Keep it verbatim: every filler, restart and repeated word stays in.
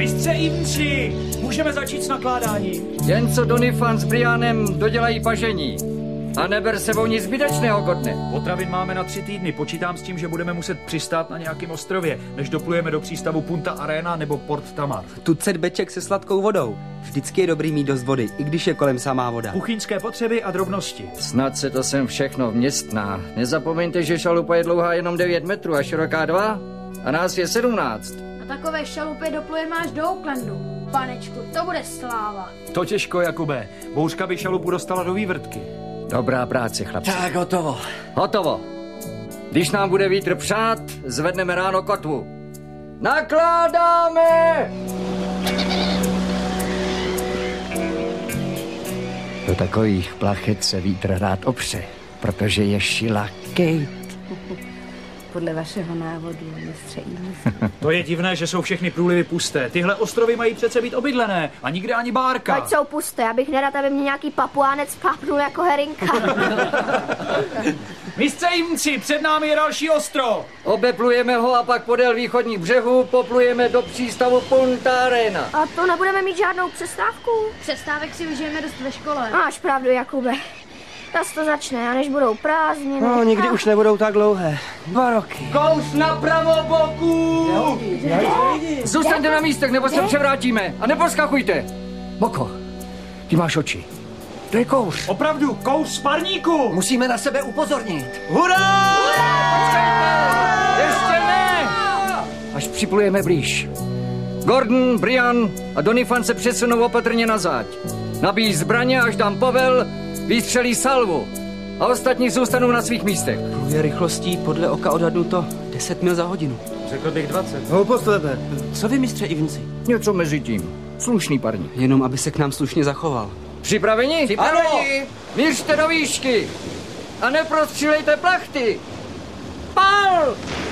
Mistře Evensi, můžeme začít s nakládáním. Jen co Doniphan s Brianem dodělají pažení. A neber sebou nic zbytečného, Gordone. Potravin máme na tři týdny. Počítám s tím, že budeme muset přistát na nějakém ostrově, než doplujeme do přístavu Punta Arena nebo Port Tamar. Tucet beček se sladkou vodou. Vždycky je dobrý mít dost vody, i když je kolem samá voda. Kuchyňské potřeby a drobnosti. Snad se to sem všechno vměstná. Nezapomeňte, že šalupa je dlouhá jenom devět metrů a široká dva. A nás je sedmnáct. Na takové šalupě doplujeme až do Oaklandu. Panečku, to bude sláva. To těžko, Jakube. Bouřka by šalupu dostala do vývrtky. Dobrá práce, chlapci. Tak, hotovo. Hotovo. Když nám bude vítr přát, zvedneme ráno kotvu. Nakládáme! Do takových plachet se vítr rád opře, protože je šila Kate. Podle vašeho návodu, mistře Evensi. To je divné, že jsou všechny průlivy pusté. Tyhle ostrovy mají přece být obydlené a nikde ani bárka. Ať jsou pusté, abych nerad, aby mě nějaký papuánec pápnul jako herinka. Mistře Evensi, před námi je další ostrov. Obeplujeme ho a pak podél východních břehů poplujeme do přístavu Punta Arena. A to nebudeme mít žádnou přestávku? Přestávek si užijeme dost ve škole. Máš pravdu, Jakube. Zas to začne, a než budou prázdniny. No, nikdy už nebudou tak dlouhé. Dva roky. Kous napravo boku! Zůstaňte na místech, nebo se převrátíme. A neposkakujte. Boko, ty máš oči. To je kouř. Opravdu, kouř z parníku. Musíme na sebe upozornit. Hurá! Ještě ne! Až připlujeme blíž. Gordon, Brian a Doniphan se přesunou opatrně na záď. Nabíj zbraně, až dám povel, vystřelí salvu. A ostatní zůstanou na svých místech. Pluje rychlostí podle oka odhadnuto deset mil za hodinu. Řekl bych dvacet. Hloupost tebe. Co vy, mistře Evensi? Něco mezi tím. Slušný parník. Jenom, aby se k nám slušně zachoval. Připraveni? Připraveni. Ano! Mířte do výšky! A neprostřílejte plachty! Pál!